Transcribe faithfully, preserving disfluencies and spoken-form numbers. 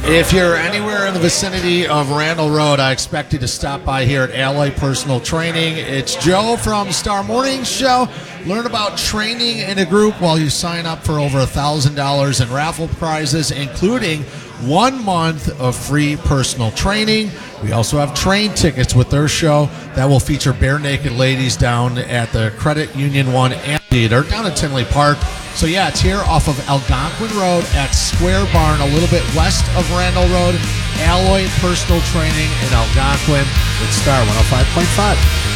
If you're anywhere in the vicinity of Randall Road, I expect you to stop by here at Alloy Personal Training. It's Joe from Star Morning Show. Learn about training in a group while you sign up for over one thousand dollars in raffle prizes, including one month of free personal training. We also have train tickets with their show that will feature bare naked ladies down at the Credit Union One Amphitheater down in Tinley Park. So yeah, it's here off of Algonquin Road at Square Barn, a little bit west of Randall Road. Alloy Personal Training in Algonquin with Star one oh five point five.